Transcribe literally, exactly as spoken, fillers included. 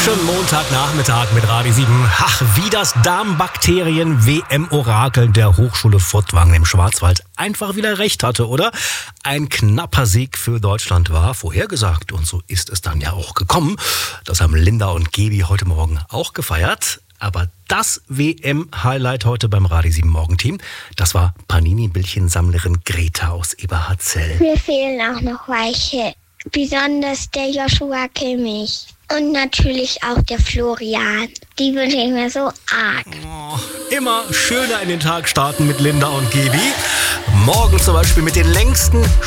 Wunderschönen Montagnachmittag mit Radio sieben. Ach, wie das Darmbakterien-W M-Orakel der Hochschule Furtwangen im Schwarzwald einfach wieder recht hatte, oder? Ein knapper Sieg für Deutschland war vorhergesagt und so ist es dann ja auch gekommen. Das haben Linda und Gebi heute Morgen auch gefeiert. Aber das W M-Highlight heute beim Radio sieben Morgenteam, das war Panini-Bildchensammlerin Greta aus Eberhardzell. Mir fehlen auch noch welche, besonders der Joshua Kimmich und natürlich auch der Florian. Die wünsche ich mir so arg. Oh, immer schöner in den Tag starten mit Linda und Gebi. Morgen zum Beispiel mit den längsten